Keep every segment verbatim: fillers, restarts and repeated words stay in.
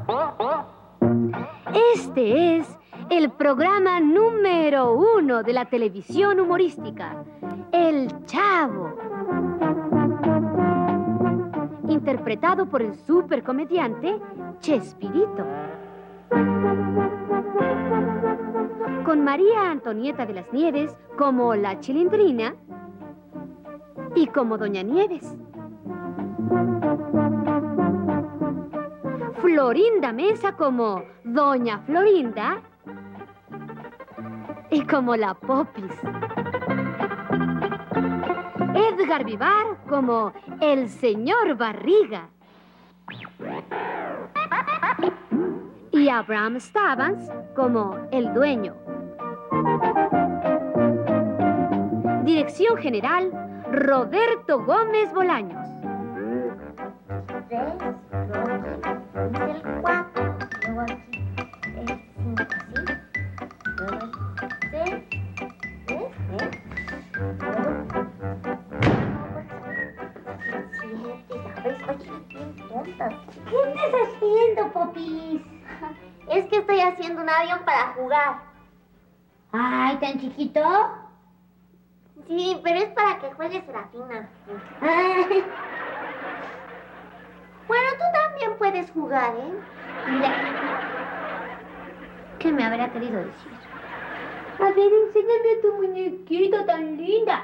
Este es el programa número uno de la televisión humorística, El Chavo. Interpretado por el supercomediante Chespirito. Con María Antonieta de las Nieves como la Chilindrina y como Doña Nieves. Florinda Mesa como Doña Florinda y como la Popis. Edgar Vivar como el Señor Barriga. Y Abraham Stavans como el dueño. Dirección general, Roberto Gómez Bolaños. Tres, dos, el cuatro, luego aquí el cinco, ¿sí? Luego el seis, ¿ves? ¿Ves? Luego el siete, ¿sabes? Oye, bien tontas. ¿Qué estás haciendo, Popis? Es que estoy haciendo un avión para jugar. Ay, ¿tan chiquito? Sí, pero es para que juegue Serafina. Ay. Bueno, tú también puedes jugar, ¿eh? Mira. ¿Qué me habrá querido decir? A ver, enséñame a tu muñequito tan linda.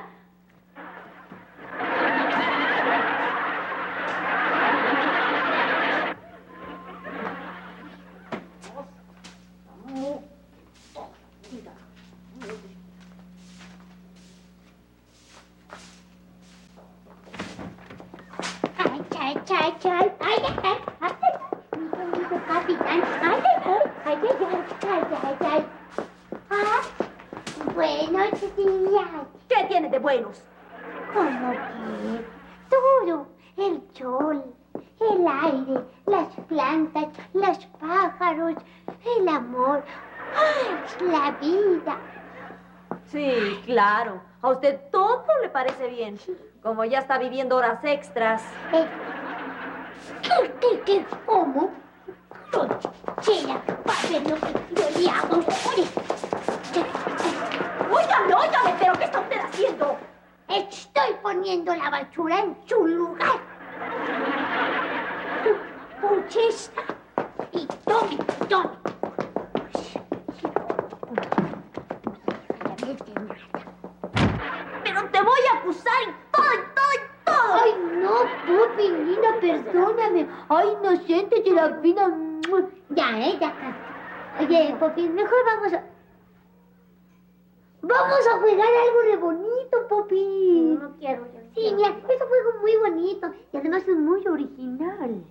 Ay, ay, ay, ay, ay, ay, mi bonito capitán, ay, ay, ay, ay, ay, ay, ay, ah, buenos días. ¿Qué tiene de buenos? ¿Cómo que? Todo, el sol, el aire, las plantas, los pájaros, el amor, ay, la vida. Sí, claro. A usted todo le parece bien. Como ya está viviendo horas extras. Eh, ¿Qué, qué, qué? ¿Cómo? Chela, para ver lo que yo le hago. Oye, Óigame, óigame, pero ¿qué está usted haciendo? estoy poniendo la basura en su lugar. Puches. Y tome, tome. Pero te voy a acusar y todo, y todo, y todo. Ay, no, Pupi, linda, perdóname. Ay, inocente, Serafina. Ya, eh, ya. Oye, Pupi, mejor vamos a... Vamos a jugar algo re bonito, Pupi. No quiero, yo no Sí, quiero. mira, es un juego muy bonito y además es muy original.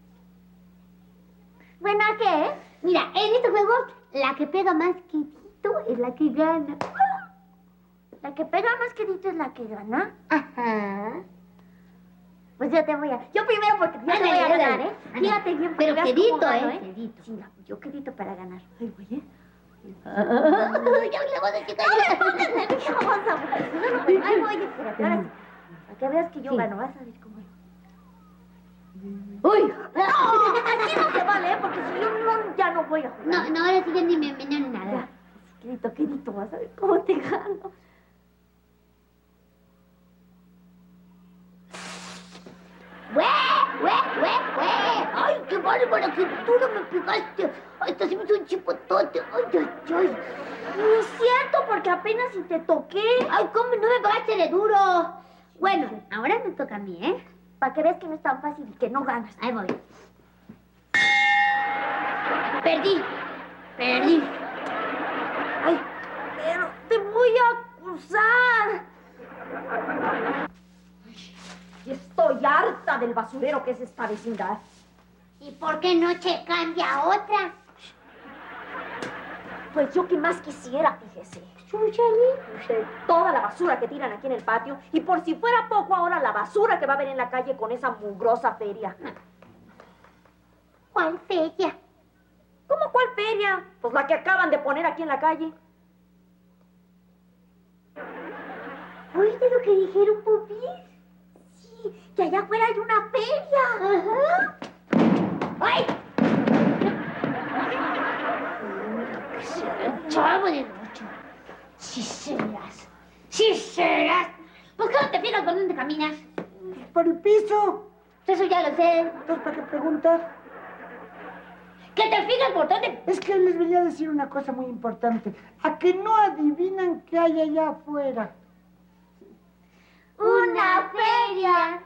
Bueno, ¿qué? Mira, en este juego, la que pega más quedito es la que gana. ¿La que pega más quedito es la que gana? Ajá. Pues yo te voy a... Yo primero porque yo te voy a ganar, ¿eh? Fíjate bien. Pero veas quedito, cómo gano, ¿eh? Quedito. Sí, la- yo quedito para ganar. Ay, oye. Ya le voy a decir que no, vamos a ver. No, no, pues, ay, oye, espérate, ahora sí. Para que veas que yo Sí. gano, vas a ver cómo es. ¡Uy! No, así no se vale, ¿eh? Porque si yo no, ya no voy a jugar. No, no, ahora sí ya ni me enveneno ni Ya, nada. quedito, quedito, vas a ver cómo te gano. ¡Hue! ¡Hue! ¡Hue! ¡Hue! ¡Ay, qué bárbara! ¡Qué duro me pegaste! ¡Ay, te hiciste un chipotote! ¡Ay, ay, ay! Ni siento, porque apenas si te toqué. ¡Ay, cómo no me pegaste de duro! Bueno, ahora me toca a mí, ¿eh? Para que veas que no es tan fácil y que no ganas. Ahí voy. Perdí. Perdí. Ay, pero te voy a acusar. Y estoy harta del basurero que es esta vecindad. ¿Y por qué no se cambia a otra? Pues yo que más quisiera, fíjese. Chúchale. Toda la basura que tiran aquí en el patio. Y por si fuera poco, ahora la basura que va a haber en la calle con esa mugrosa feria. ¿Cuál feria? ¿Cómo cuál feria? Pues la que acaban de poner aquí en la calle. ¿Oíste lo que dijeron, Popis? Sí, que allá afuera hay una feria. Ajá. ¡Ay! sí serás. Sí serás. ¿Por qué no te fijas por dónde caminas? Por el piso. Eso ya lo sé. Entonces, ¿para qué preguntar? ¿Que te fijas por dónde? Es que les venía a decir una cosa muy importante. ¿A que no adivinan qué hay allá afuera? ¡Una feria!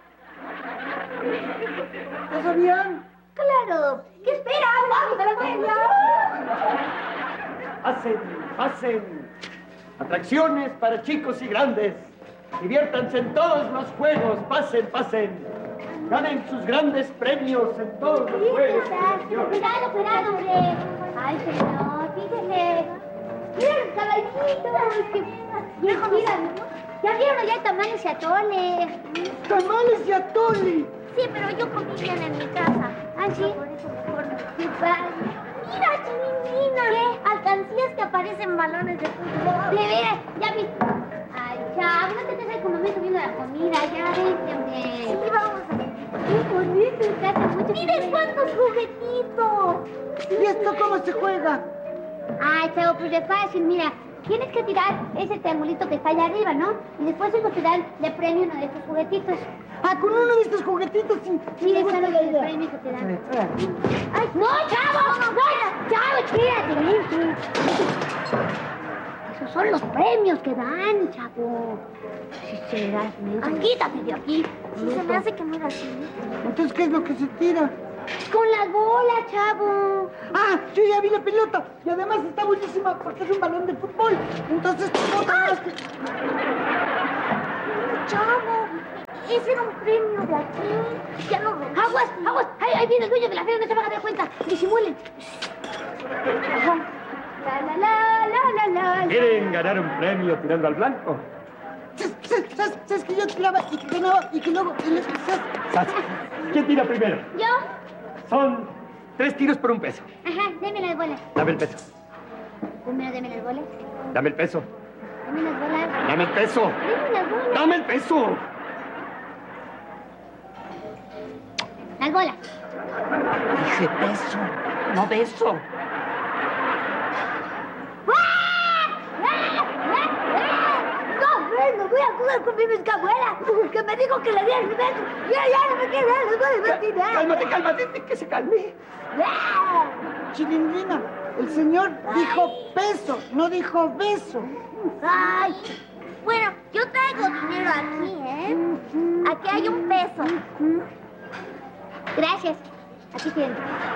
¿Lo sabían? ¡Claro! ¿Qué esperas? ¡Vamos a la feria! Pasen, pasen. Atracciones para chicos y grandes. Diviértanse en todos los juegos. Pasen, pasen. Ganen sus grandes premios en todos los juegos. Cuidado, cuidado, hombre. Ay, señor, fíjese. Mira los caballitos. Que... Mira, mira, ya vieron allá tamales y atole. ¡Tamales y atole! Sí, pero yo comí bien en mi casa. ¿Ah, sí? Por eso, por mi padre. Mira, Chilindrina. ¿Qué? Alcancías que aparecen balones de fútbol. De veras, ya vi. Ay, chavo, no te quedes ahí con mamá comiendo la comida. Ya, vente, hombre. Sí, vamos a... ¡Qué bonito! Encanta mucho. ¡Miren cuántos juguetitos! ¿Y esto cómo se juega? Ay, chavo, pues de fácil, mira. Tienes que tirar ese triangulito que está allá arriba, ¿no? Y después ellos te dan de premio uno de estos juguetitos. Ah, con uno de estos juguetitos, sí. Mira, me eso gusta es la el idea. premio que te dan. A ver. ¡Ay, no, chavo! ¡No, chavo, espérate! Ven. Esos son los premios que dan, chavo. Si serás, Ay, quítate de aquí. Sí, se me hace que no era así. Entonces, ¿qué es lo que se tira? Con la bola, chavo. Ah, yo ya vi la pelota. Y además está buenísima porque es un balón de fútbol. Entonces, ¿cómo más que...? Chavo, ese era un premio de aquí. Ya no lo... ¡Aguas, aguas! Ahí, ahí viene el dueño de la feria, no se van a dar cuenta. Disimulen. La, la, la, la, la, la. ¿Quieren ganar un premio tirando al blanco? ¿Sabes, sabes, sabes que yo tiraba y que ganaba y que luego... y luego- ¿sabes? Sas. ¿Quién tira primero? ¿Yo? Son tres tiros por un peso. Ajá, deme las bolas. Dame el peso. Primero deme las bolas. Dame el peso. Deme las bolas. Dame el peso. Deme las bolas. Dame el peso. Las bolas. Dije peso, no beso. No, no voy a jugar con mi bisabuela, que me dijo que le diera el beso. Ya, ya, no me quiero dar, les voy a tirar. Cálmate, cálmate, que se calme. Chilindrina, el señor dijo peso, no dijo beso. Ay, bueno, yo traigo dinero aquí, ¿eh? Aquí hay un peso. Gracias. Aquí tienen.